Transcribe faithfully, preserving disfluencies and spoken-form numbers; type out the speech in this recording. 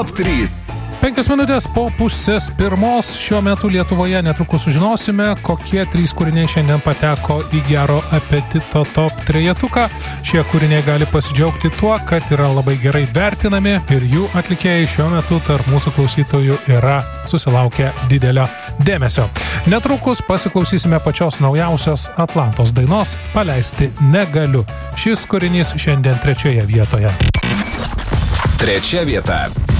Top trys. Penkias minutės po pusės pirmos. Šiuo metu Lietuvoje netrukus sužinosime, kokie trys kūriniai šiandien pateko į Gero apetito top trejetuką. Šie kūriniai gali pasidžiaugti tuo, kad yra labai gerai vertinami ir jų atlikėjai šiuo metu tarp mūsų klausytojų yra susilaukę didelio dėmesio. Netrukus pasiklausysime pačios naujausios Atlantos dainos Paleisti negaliu. Šis kūrinys šiandien trečioje vietoje. Trečia vieta.